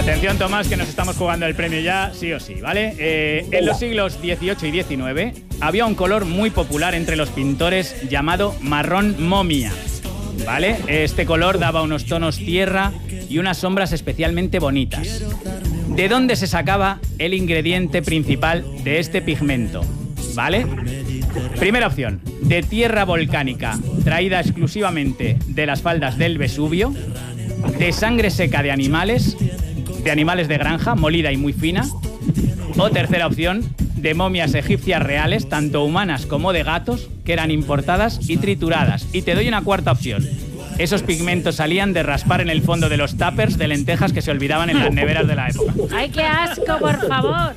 Atención, Tomás, que nos estamos jugando el premio ya, sí o sí, ¿vale? En los siglos XVIII y XIX había un color muy popular entre los pintores llamado marrón momia, ¿vale? Este color daba unos tonos tierra y unas sombras especialmente bonitas. ¿De dónde se sacaba el ingrediente principal de este pigmento? ¿Vale? Primera opción, de tierra volcánica, traída exclusivamente de las faldas del Vesubio, de sangre seca de animales de granja, molida y muy fina. O tercera opción, de momias egipcias reales, tanto humanas como de gatos, que eran importadas y trituradas. Y te doy una cuarta opción. Esos pigmentos salían de raspar en el fondo de los tuppers de lentejas que se olvidaban en las neveras de la época. ¡Ay, qué asco, por favor!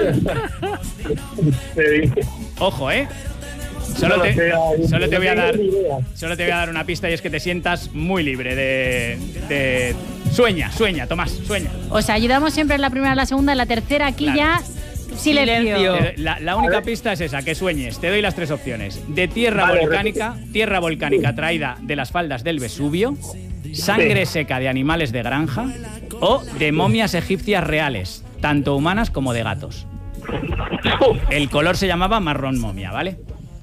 Ojo, ¿eh? Solo te voy a dar una pista, y es que te sientas muy libre de... Sueña, Tomás, sueña. Os ayudamos siempre en la primera, la segunda, en la tercera, aquí claro. Ya... Silencio. La única pista es esa, que sueñes. Te doy las tres opciones. De tierra volcánica traída de las faldas del Vesubio, sangre seca de animales de granja o de momias egipcias reales, tanto humanas como de gatos. El color se llamaba marrón momia, ¿vale?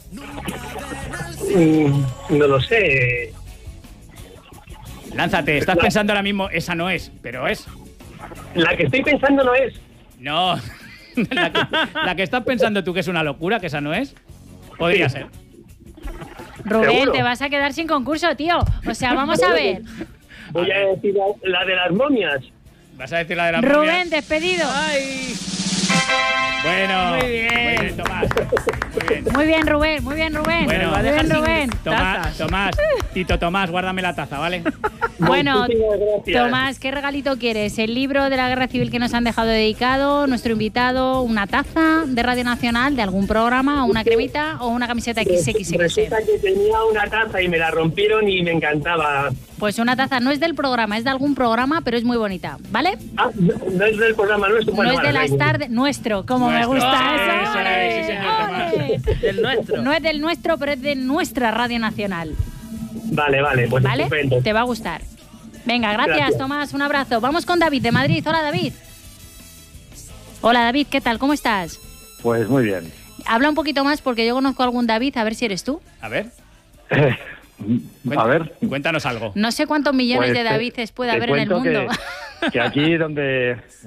No lo sé. Lánzate, estás pensando ahora mismo, esa no es, pero es. La que estoy pensando no es. No. La que estás pensando tú que es una locura, que esa no es, podría ser. Rubén, ¿seguro? Te vas a quedar sin concurso, tío. O sea, vamos a ver. Voy a decir la de las momias. ¿Vas a decir la de las momias? Rubén, despedido. ¡Ay! Bueno, muy bien, Tomás. Muy bien, Rubén. Bueno, muy bien, Rubén. Tomás, Tito Tomás, guárdame la taza, ¿vale? Bueno, Tomás, ¿qué regalito quieres? ¿El libro de la Guerra Civil que nos han dejado dedicado, nuestro invitado, una taza de Radio Nacional, de algún programa, o una cremita o una camiseta XXX? Resulta que tenía una taza y me la rompieron y me encantaba. Pues una taza no es del programa, es de algún programa, pero es muy bonita, ¿vale? Ah, no es del programa nuestro. No es de las tardes, nuestro, como me gusta eso. Sí, señor, Tomás. Del nuestro. No es del nuestro, pero es de nuestra Radio Nacional. Vale, pues ¿vale? estupendo. Te va a gustar. Venga, gracias, Tomás, un abrazo. Vamos con David de Madrid. Hola, David. Hola, David, ¿qué tal? ¿Cómo estás? Pues muy bien. Habla un poquito más porque yo conozco a algún David, a ver si eres tú. A ver. A ver. Cuéntanos algo. No sé cuántos millones Pues de Davides puede te haber en el mundo. Que aquí donde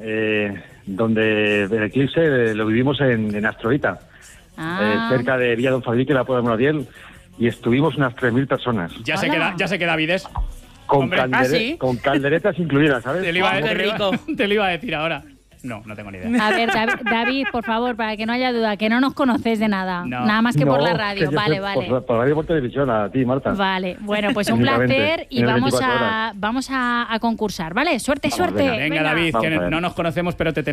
el eclipse lo vivimos en Astrorita, cerca de Villa Don Fadrique, la Puebla de Moradiel, y estuvimos unas 3.000 personas. Ya sé que David es. Con calderetas incluidas, ¿sabes? Te lo iba a decir ahora. No tengo ni idea. A ver, David, por favor, para que no haya duda, que no nos conoces de nada. No. Nada más que por la radio. Vale. Por radio y por televisión, a ti, Marta. Vale, bueno, pues un placer y vamos a concursar, ¿vale? Suerte. Venga, David, que no nos conocemos, pero te tenemos.